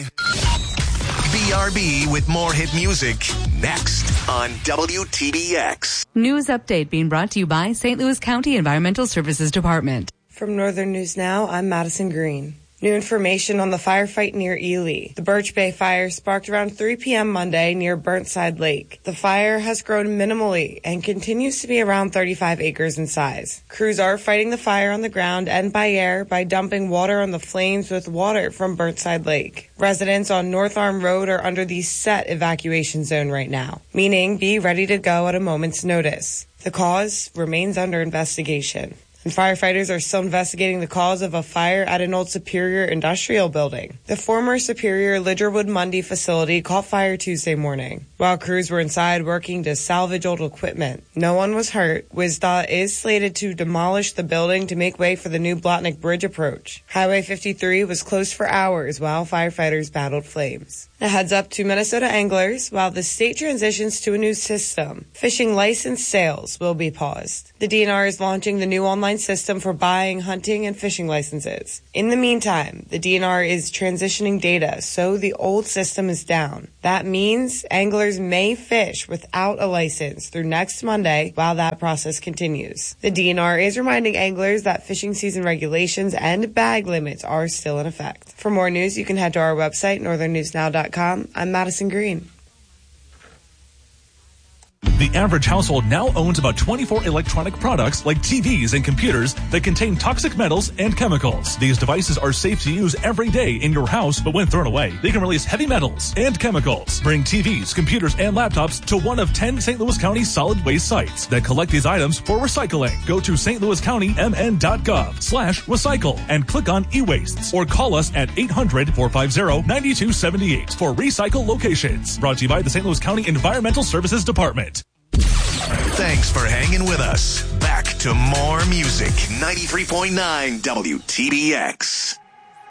Friday. BRB with more hit music next on WTBX. News update being brought to you by St. Louis County Environmental Services Department. From Northern News Now, I'm Madison Green. New information on the firefight near Ely. The Birch Bay fire sparked around 3 p.m. Monday near Burnside Lake. The fire has grown minimally and continues to be around 35 acres in size. Crews are fighting the fire on the ground and by air by dumping water on the flames with water from Burnside Lake. Residents on North Arm Road are under the set evacuation zone right now, meaning be ready to go at a moment's notice. The cause remains under investigation. And firefighters are still investigating the cause of a fire at an old Superior industrial building. The former Superior Lidgerwood Mundy facility caught fire Tuesday morning. While crews were inside working to salvage old equipment, no one was hurt. WSDOT is slated to demolish the building to make way for the new Blotnick Bridge approach. Highway 53 was closed for hours while firefighters battled flames. A heads up to Minnesota anglers, while the state transitions to a new system, fishing license sales will be paused. The DNR is launching the new online system for buying, hunting, and fishing licenses. In the meantime, the DNR is transitioning data, so the old system is down. That means anglers may fish without a license through next Monday while that process continues. The DNR is reminding anglers that fishing season regulations and bag limits are still in effect. For more news, you can head to our website, northernnewsnow.com. I'm Madison Green. The average household now owns about 24 electronic products like TVs and computers that contain toxic metals and chemicals. These devices are safe to use every day in your house, but when thrown away, they can release heavy metals and chemicals. Bring TVs, computers, and laptops to one of 10 St. Louis County solid waste sites that collect these items for recycling. Go to stlouiscountymn.gov/recycle and click on e-wastes or call us at 800-450-9278 for recycle locations. Brought to you by the St. Louis County Environmental Services Department. Thanks for hanging with us. Back to more music. 93.9 WTBX.